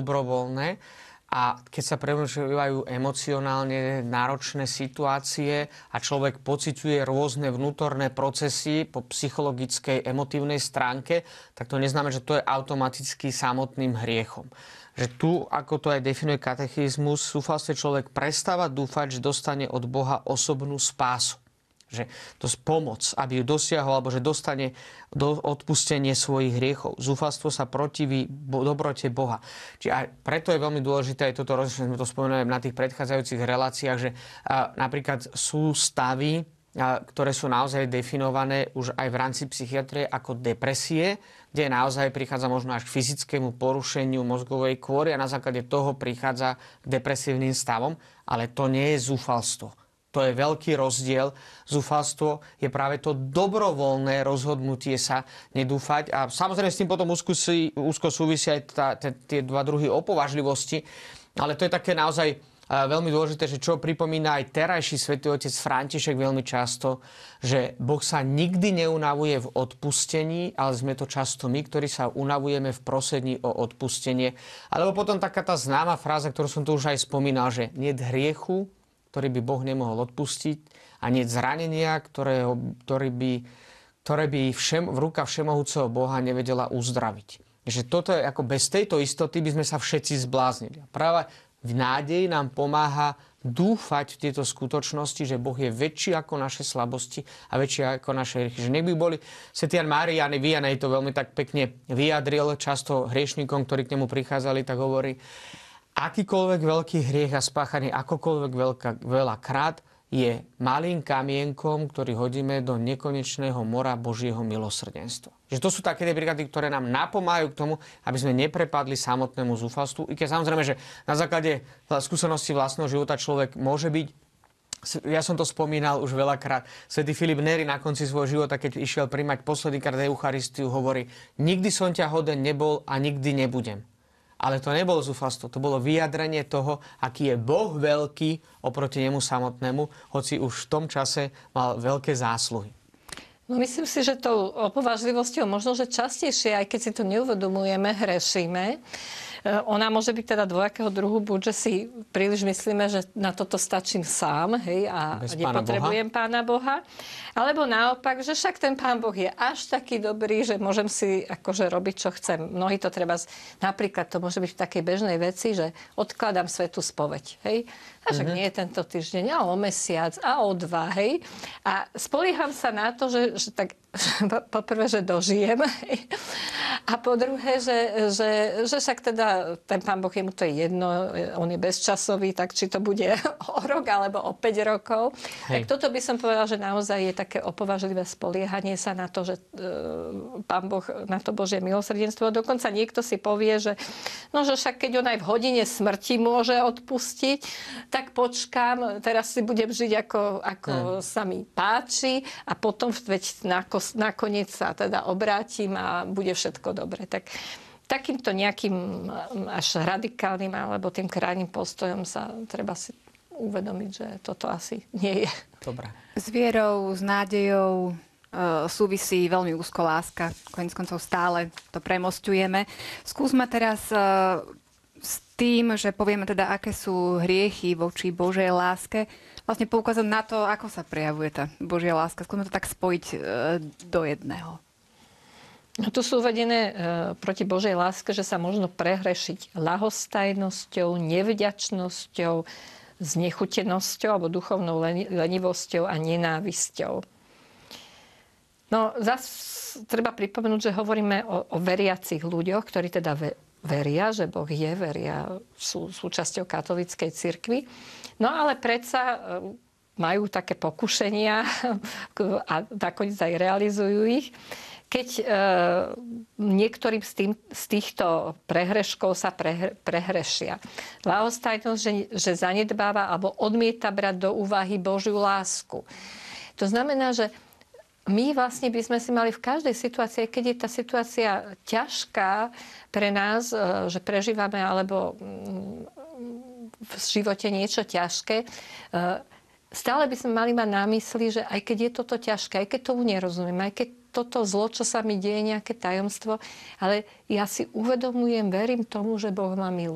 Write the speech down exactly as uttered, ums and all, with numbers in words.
dobrovoľné. A keď sa prežívajú emocionálne náročné situácie a človek pociťuje rôzne vnútorné procesy po psychologickej, emotívnej stránke, tak to neznamená, že to je automaticky samotným hriechom. Že tu, ako to aj definuje katechizmus, v zúfalstve človek prestáva dúfať, že dostane od Boha osobnú spásu. Že to je pomoc, aby ju dosiahol, alebo že dostane do odpustenie svojich hriechov. Zúfalstvo sa protiví dobrote Boha. Čiže aj preto je veľmi dôležité aj toto, sme to spomenuli na tých predchádzajúcich reláciách, že a, napríklad sú stavy, a, ktoré sú naozaj definované už aj v rámci psychiatrie ako depresie, kde naozaj prichádza možno až k fyzickému porušeniu mozgovej kôry a na základe toho prichádza k depresívnym stavom, ale to nie je zúfalstvo. To je veľký rozdiel. Zúfalstvo je práve to dobrovoľné rozhodnutie sa nedúfať. A samozrejme s tým potom úzko, si, úzko súvisia aj tá, tá, tie dva druhy opovážlivosti. Ale to je také naozaj veľmi dôležité, že čo pripomína aj terajší svätý otec František veľmi často, že Boh sa nikdy neunavuje v odpustení, ale sme to často my, ktorí sa unavujeme v prosení o odpustenie. Alebo potom taká tá známa fráza, ktorú som tu už aj spomínal, že niet hriechu, ktorý by Boh nemohol odpustiť, a nie zranenia, ktoré, ktoré by, ktoré by všem, v rukách všemohúceho Boha nevedela uzdraviť. Takže toto je, ako bez tejto istoty by sme sa všetci zbláznili. A práve v nádeji nám pomáha dúfať v tieto skutočnosti, že Boh je väčší ako naše slabosti a väčší ako naše hriechy. Že neby boli, svätý Ján Márián Vianney to veľmi tak pekne vyjadril, často hriešnikom, ktorí k nemu prichádzali, tak hovorí: akýkoľvek veľký hriech a spáchaný akokoľvek veľká, veľa krát je malým kamienkom, ktorý hodíme do nekonečného mora Božieho milosrdenstva. Že to sú také príklady, ktoré nám napomáhajú k tomu, aby sme neprepadli samotnému zúfalstvu. I keď samozrejme, že na základe skúsenosti vlastného života človek môže byť, ja som to spomínal už veľakrát, svätý Filip Neri na konci svojho života, keď išiel primať poslednýkrát Eucharistiu, hovorí: nikdy som ťa hoden nebol a nikdy nebudem. Ale to nebolo zúfalstvo, to bolo vyjadrenie toho, aký je Boh veľký oproti nemu samotnému, hoci už v tom čase mal veľké zásluhy. No myslím si, že tou opovážlivosťou možno, že častejšie, aj keď si to neuvedomujeme, hrešíme. Ona môže byť teda dvojakého druhu, buď že si príliš myslíme, že na toto stačím sám, hej, a bez nepotrebujem Pána Boha. Alebo naopak, že však ten Pán Boh je až taký dobrý, že môžem si akože robiť, čo chcem. Mnohí to treba, napríklad to môže byť v takej bežnej veci, že odkladám svätú spoveď, hej. A však mm-hmm. nie tento týždeň, a o mesiac, a o dva, hej. A spolieham sa na to, že, že tak poprvé, že dožijem, hej. A po druhé, že, že, že však teda ten Pán Boh, jemu to je jedno, on je bezčasový, tak či to bude o rok alebo o päť rokov. Hej. Tak toto by som povedala, že naozaj je také opovažlivé spoliehanie sa na to, že e, Pán Boh, na to Božie milosrdenstvo. Dokonca niekto si povie, že no, že však keď on aj v hodine smrti môže odpustiť, tak počkám, teraz si budem žiť ako, ako hmm. sa mi páči a potom veď nakoniec sa teda obrátim a bude všetko dobre. Tak takýmto nejakým až radikálnym alebo tým krajným postojom sa treba si uvedomiť, že toto asi nie je. Dobre. S vierou, s nádejou e, súvisí veľmi úzko láska. Koniec koncov stále to premosťujeme. Skúsme teraz e, s tým, že povieme teda, aké sú hriechy voči Božej láske, vlastne poukázať na to, ako sa prejavuje tá Božia láska. Skúsme to tak spojiť e, do jedného. No, tu sú uvedené e, proti Božej láske, že sa možno prehrešiť ľahostajnosťou, nevďačnosťou, znechutenosťou alebo duchovnou lenivosťou a nenávisťou. No, zase treba pripomenúť, že hovoríme o, o veriacich ľuďoch, ktorí teda ve, veria, že Boh je, veria, sú súčasťou katolíckej cirkvi. No ale predsa majú také pokušenia a nakoniec aj realizujú ich. Keď e, niektorým z, tým, z týchto prehreškov sa pre, prehrešia. Ľahostajnosť, že, že zanedbáva alebo odmieta brať do úvahy Božiu lásku. To znamená, že my vlastne by sme si mali v každej situácii, keď je tá situácia ťažká pre nás, e, že prežívame alebo m, v živote niečo ťažké, e, stále by sme mali mať na mysli, že aj keď je toto ťažké, aj keď tomu nerozumiem, aj keď toto zlo, čo sa mi deje, nejaké tajomstvo, ale ja si uvedomujem, verím tomu, že Boh ma miluje.